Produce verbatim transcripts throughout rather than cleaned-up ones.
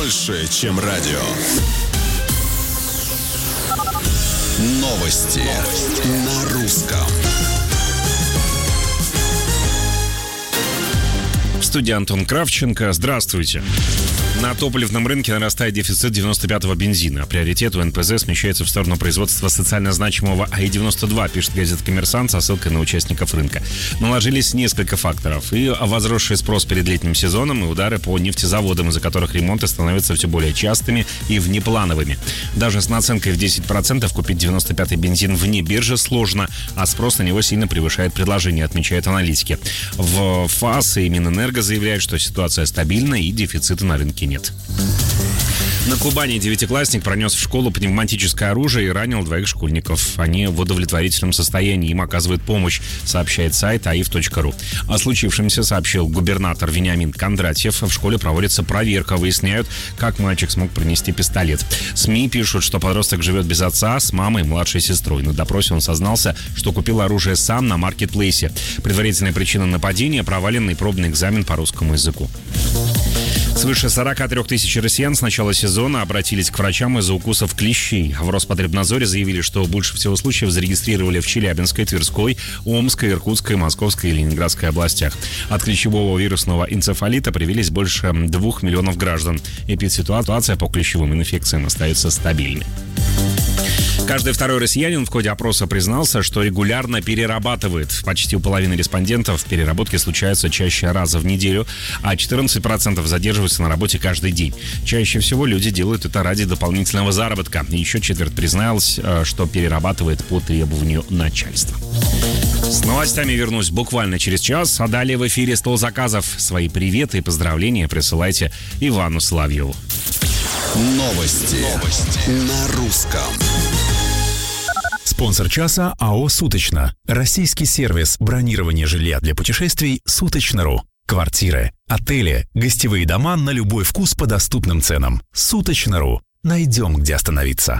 больше, чем радио. Новости, Новости. На русском. В студии Антон Кравченко. Здравствуйте. На топливном рынке нарастает дефицит девяносто пятого бензина. Приоритет у эн пэ зэ смещается в сторону производства социально значимого а и девяносто два, пишет газета «Коммерсант» со ссылкой на участников рынка. Наложились несколько факторов. И возросший спрос перед летним сезоном, и удары по нефтезаводам, из-за которых ремонты становятся все более частыми и внеплановыми. Даже с наценкой в десять процентов купить девяносто пятый бензин вне биржи сложно, а спрос на него сильно превышает предложение, отмечают аналитики. В ФАС и Минэнерго заявляют, что ситуация стабильна и дефицита на рынке нет. На Кубани девятиклассник пронес в школу пневматическое оружие и ранил двоих школьников. Они в удовлетворительном состоянии, им оказывает помощь, сообщает сайт а и эф точка ру. О случившемся сообщил губернатор Вениамин Кондратьев. В школе проводится проверка, выясняют, как мальчик смог принести пистолет. СМИ пишут, что подросток живет без отца, с мамой и младшей сестрой. На допросе он сознался, что купил оружие сам на маркетплейсе. Предварительная причина нападения – проваленный пробный экзамен по русскому языку. Свыше сорок три тысячи россиян с начала сезона обратились к врачам из-за укусов клещей. В Роспотребнадзоре заявили, что больше всего случаев зарегистрировали в Челябинской, Тверской, Омской, Иркутской, Московской и Ленинградской областях. От клещевого вирусного энцефалита привились больше двух миллионов граждан. Эпидситуация по клещевым инфекциям остается стабильной. Каждый второй россиянин в ходе опроса признался, что регулярно перерабатывает. Почти у половины респондентов переработки случаются чаще раза в неделю, а четырнадцать процентов задерживаются на работе каждый день. Чаще всего люди делают это ради дополнительного заработка. И еще четверть призналась, что перерабатывает по требованию начальства. С новостями вернусь буквально через час, а далее в эфире «Стол заказов». Свои приветы и поздравления присылайте Ивану Соловьеву. Новости, Новости. На русском. Спонсор часа АО «Суточно». Российский сервис бронирования жилья для путешествий «Суточно.ру». Квартиры, отели, гостевые дома на любой вкус по доступным ценам. «Суточно.ру». Найдем, где остановиться.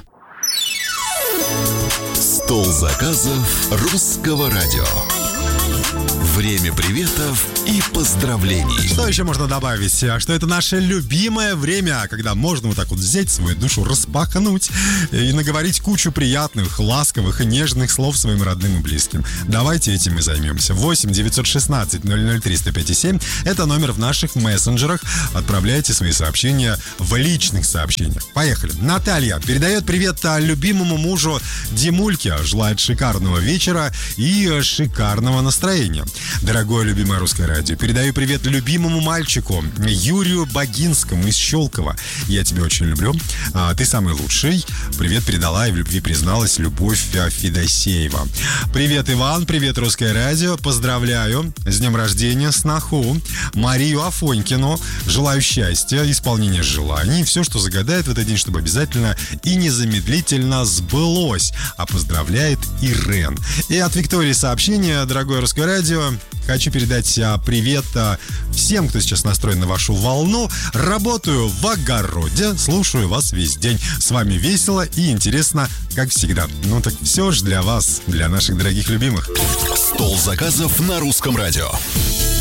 Стол заказов русского радио. Время приветов и поздравлений. Что еще можно добавить? Что это наше любимое время, когда можно вот так вот взять свою душу, распахнуть и наговорить кучу приятных, ласковых и нежных слов своим родным и близким. Давайте этим и займемся. восемь девятьсот шестнадцать ноль ноль три сто пять семь. Это номер в наших мессенджерах. Отправляйте свои сообщения в личных сообщениях. Поехали. Наталья передает привет любимому мужу Димульке. Желает шикарного вечера и шикарного настроения. Дорогое любимое русское радио, передаю привет любимому мальчику Юрию Богинскому из Щелково. Я тебя очень люблю. А, ты самый лучший. Привет передала и в любви призналась Любовь Федосеева. Привет, Иван. Привет, русское радио. Поздравляю с днем рождения сноху Марию Афонькину. Желаю счастья, исполнения желаний. Все, что загадает в этот день, чтобы обязательно и незамедлительно сбылось. А поздравляет Ирен. И от Виктории сообщение, дорогое русское радио. Хочу передать привет всем, кто сейчас настроен на вашу волну. Работаю в огороде, слушаю вас весь день. С вами весело и интересно, как всегда. Ну так все ж для вас, для наших дорогих любимых. Стол заказов на русском радио.